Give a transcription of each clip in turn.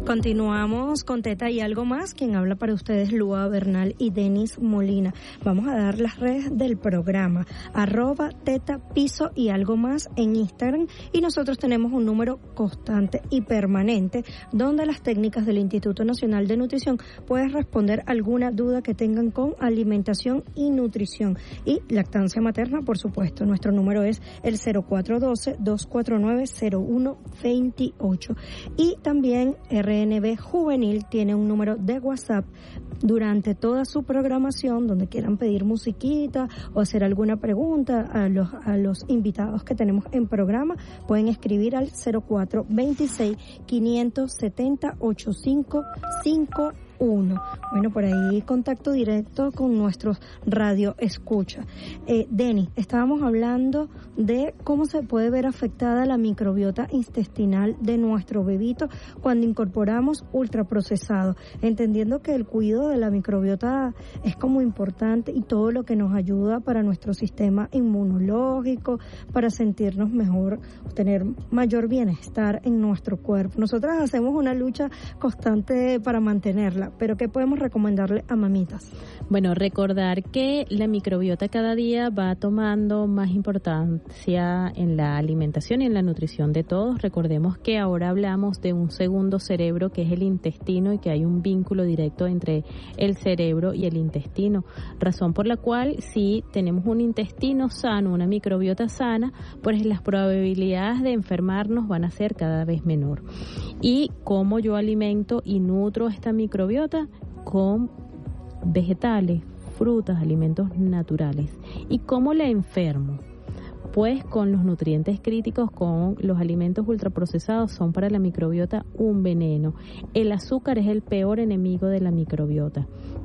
Continuamos con Teta y Algo Más. Quien habla para ustedes, Lua Bernal y Denis Molina. Vamos a dar las redes del programa, @Teta Piso y Algo Más en Instagram, y nosotros tenemos un número constante y permanente donde las técnicas del Instituto Nacional de Nutrición pueden responder alguna duda que tengan con alimentación y nutrición y lactancia materna, por supuesto. Nuestro número es el 0412-249-0128, y también RNB Juvenil tiene un número de WhatsApp durante toda su programación, donde quieran pedir musiquita o hacer alguna pregunta a los invitados que tenemos en programa. Pueden escribir al 0426-570-8551. Bueno, por ahí contacto directo con nuestros radio escucha. Denis, estábamos hablando de cómo se puede ver afectada la microbiota intestinal de nuestro bebito cuando incorporamos ultraprocesados, entendiendo que el cuidado de la microbiota es como importante y todo lo que nos ayuda para nuestro sistema inmunológico, para sentirnos mejor, tener mayor bienestar en nuestro cuerpo. Nosotras hacemos una lucha constante para mantenerla, pero ¿qué podemos recomendarle a mamitas? Bueno, recordar que la microbiota cada día va tomando más importancia en la alimentación y en la nutrición de todos. Recordemos que ahora hablamos de un segundo cerebro, que es el intestino, y que hay un vínculo directo entre el cerebro y el intestino, razón por la cual si tenemos un intestino sano, una microbiota sana, pues las probabilidades de enfermarnos van a ser cada vez menor. ¿Y cómo yo alimento y nutro esta microbiota? Con vegetales, frutas, alimentos naturales. ¿Y cómo la enfermo? Pues con los nutrientes críticos, con los alimentos ultraprocesados, son para la microbiota un veneno. El azúcar es el peor enemigo de la microbiota.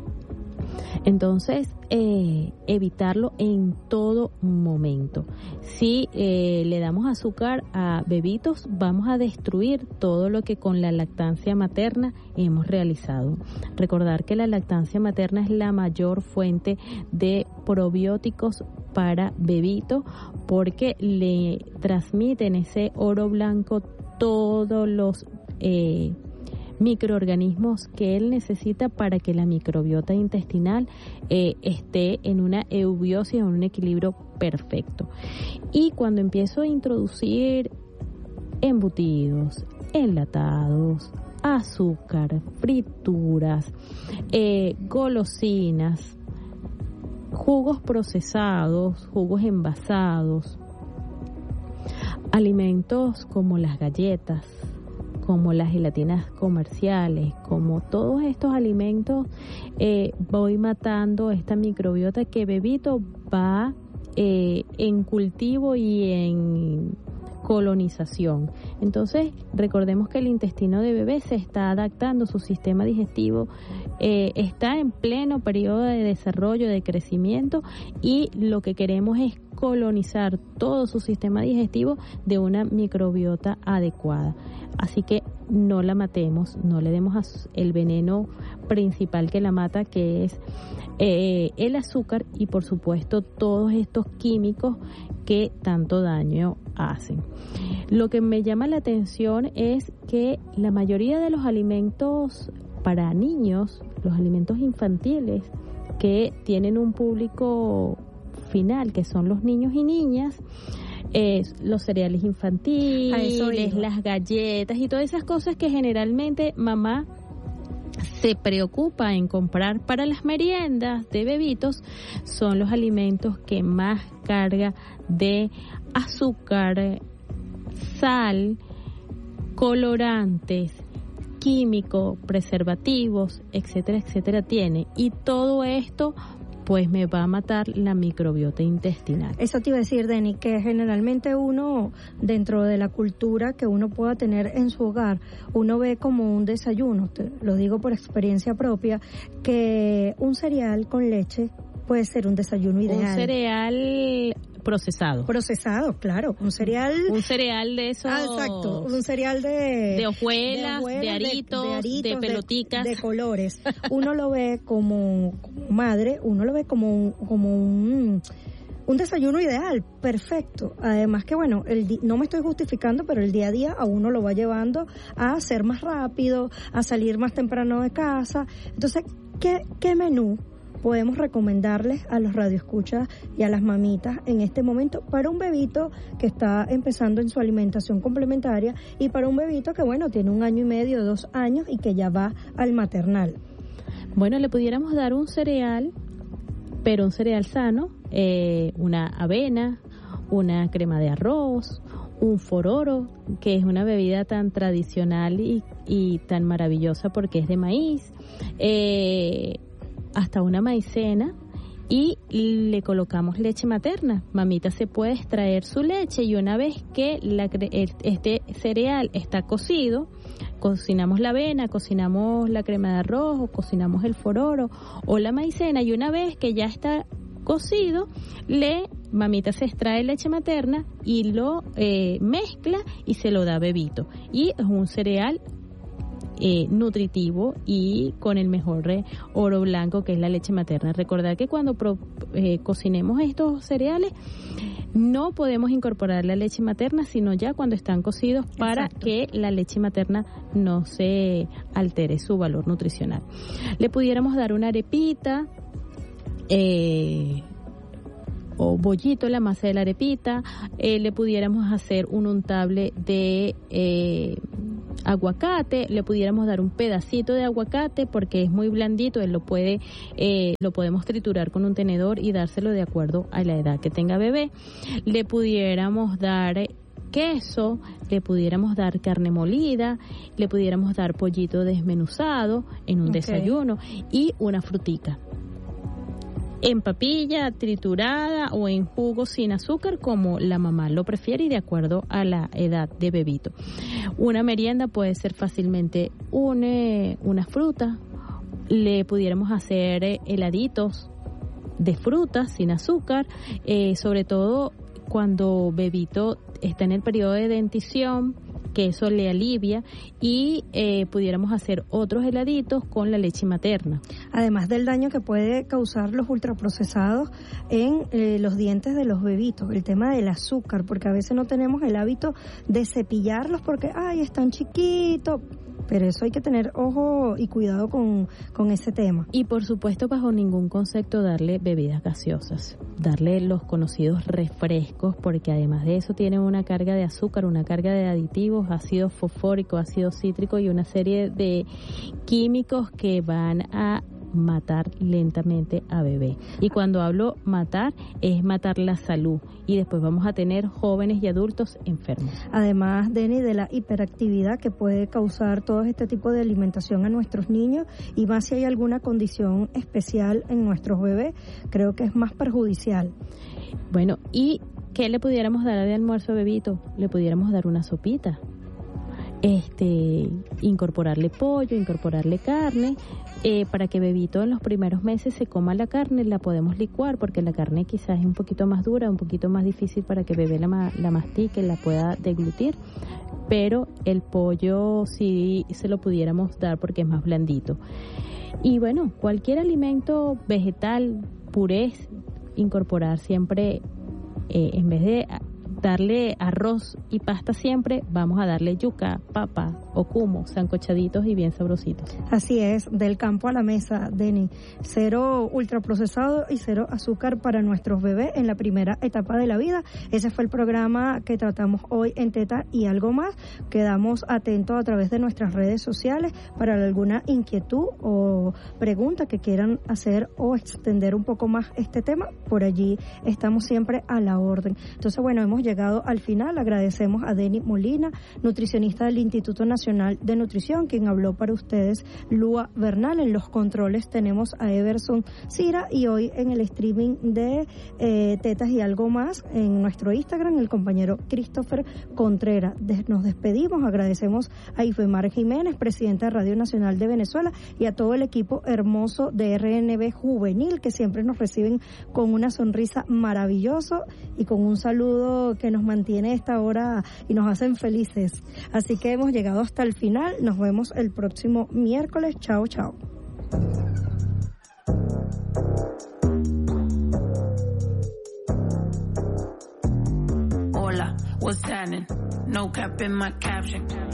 Entonces, evitarlo en todo momento. Si le damos azúcar a bebitos, vamos a destruir todo lo que con la lactancia materna hemos realizado. Recordar que la lactancia materna es la mayor fuente de probióticos para bebito, porque le transmiten ese oro blanco todos los microorganismos que él necesita para que la microbiota intestinal esté en una eubiosis, en un equilibrio perfecto. Y cuando empiezo a introducir embutidos, enlatados, azúcar, frituras, golosinas, jugos procesados, jugos envasados, alimentos como las galletas, como las gelatinas comerciales, como todos estos alimentos, voy matando esta microbiota que bebito va en cultivo y en colonización. Entonces, recordemos que el intestino de bebé se está adaptando, su sistema digestivo está en pleno periodo de desarrollo, de crecimiento, y lo que queremos es colonizar todo su sistema digestivo de una microbiota adecuada. Así que no la matemos, no le demos el veneno principal que la mata, que es el azúcar y por supuesto todos estos químicos que tanto daño hacen. Lo que me llama la atención es que la mayoría de los alimentos para niños, los alimentos infantiles que tienen un público final, que son los niños y niñas, los cereales infantiles, las galletas y todas esas cosas que generalmente mamá se preocupa en comprar para las meriendas de bebitos, son los alimentos que más carga de azúcar, sal, colorantes, químicos, preservativos, etcétera, etcétera tiene. Y todo esto pues me va a matar la microbiota intestinal. Eso te iba a decir, Deni, que generalmente uno, dentro de la cultura que uno pueda tener en su hogar, uno ve como un desayuno, te lo digo por experiencia propia, que un cereal con leche puede ser un desayuno ideal. Un cereal procesado, claro, un cereal de esos, exacto, un cereal de hojuelas, de aritos, de pelotitas, de colores. Uno lo ve como madre, uno lo ve como un Un desayuno ideal, perfecto. Además que, bueno, no me estoy justificando, pero el día a día a uno lo va llevando a ser más rápido, a salir más temprano de casa. Entonces, ¿qué menú podemos recomendarles a los radioescuchas y a las mamitas en este momento para un bebito que está empezando en su alimentación complementaria y para un bebito que, bueno, tiene 1 año y medio, 2 años y que ya va al maternal? Bueno, le pudiéramos dar un cereal, pero un cereal sano, una avena, una crema de arroz, un fororo, que es una bebida tan tradicional y tan maravillosa porque es de maíz, hasta una maicena, y le colocamos leche materna. Mamita se puede extraer su leche y una vez que este cereal está cocido, cocinamos la avena, cocinamos la crema de arroz, o cocinamos el fororo o la maicena, y una vez que ya está cocido, mamita se extrae leche materna y lo mezcla y se lo da a bebito. Y es un cereal nutritivo y con el mejor oro blanco, que es la leche materna. Recordad que cuando cocinemos estos cereales no podemos incorporar la leche materna, sino ya cuando están cocidos, para Exacto. que la leche materna no se altere su valor nutricional. Le pudiéramos dar una arepita o bollito, la masa de la arepita. Le pudiéramos hacer un untable de aguacate, le pudiéramos dar un pedacito de aguacate porque es muy blandito, él lo podemos triturar con un tenedor y dárselo de acuerdo a la edad que tenga bebé. Le pudiéramos dar queso, le pudiéramos dar carne molida, le pudiéramos dar pollito desmenuzado en un desayuno y una frutica en papilla, triturada o en jugo sin azúcar, como la mamá lo prefiere y de acuerdo a la edad de bebito. Una merienda puede ser fácilmente una fruta. Le pudiéramos hacer heladitos de frutas sin azúcar, sobre todo cuando bebito está en el periodo de dentición, que eso le alivia, y pudiéramos hacer otros heladitos con la leche materna. Además del daño que puede causar los ultraprocesados en los dientes de los bebitos, el tema del azúcar, porque a veces no tenemos el hábito de cepillarlos porque, están chiquitos. Pero eso hay que tener ojo y cuidado con ese tema. Y por supuesto, bajo ningún concepto darle bebidas gaseosas, darle los conocidos refrescos, porque además de eso tienen una carga de azúcar, una carga de aditivos, ácido fosfórico, ácido cítrico y una serie de químicos que van a matar lentamente a bebé. Y cuando hablo matar, es matar la salud, y después vamos a tener jóvenes y adultos enfermos. Además, Denny, de la hiperactividad que puede causar todo este tipo de alimentación a nuestros niños, y más si hay alguna condición especial en nuestros bebés, creo que es más perjudicial. Bueno, ¿y qué le pudiéramos dar de almuerzo a bebito? Le pudiéramos dar una sopita, incorporarle pollo, incorporarle carne, para que bebito en los primeros meses se coma la carne. La podemos licuar porque la carne quizás es un poquito más dura, un poquito más difícil para que bebé la mastique, la pueda deglutir, pero el pollo sí se lo pudiéramos dar porque es más blandito. Y bueno, cualquier alimento vegetal, purés, incorporar siempre, en vez de darle arroz y pasta siempre, vamos a darle yuca, papa o cumo, sancochaditos y bien sabrositos. Así es, del campo a la mesa, Denny. 0 ultraprocesado y 0 azúcar para nuestros bebés en la primera etapa de la vida. Ese fue el programa que tratamos hoy en Teta y Algo Más. Quedamos atentos a través de nuestras redes sociales para alguna inquietud o pregunta que quieran hacer o extender un poco más este tema. Por allí estamos siempre a la orden. Entonces, bueno, hemos llegado al final. Agradecemos a Denny Molina, nutricionista del Instituto Nacional de Nutrición, quien habló para ustedes, Lua Bernal. En los controles tenemos a Everson Cira, y hoy en el streaming de Tetas y Algo Más en nuestro Instagram, el compañero Christopher Contreras. Nos despedimos, agradecemos a Ifemar Jiménez, presidenta de Radio Nacional de Venezuela, y a todo el equipo hermoso de RNB Juvenil, que siempre nos reciben con una sonrisa maravillosa y con un saludo que nos mantiene a esta hora y nos hacen felices. Así que hemos llegado hasta el final. Nos vemos el próximo miércoles. Chao, chao. What's happening? No cap in my caption.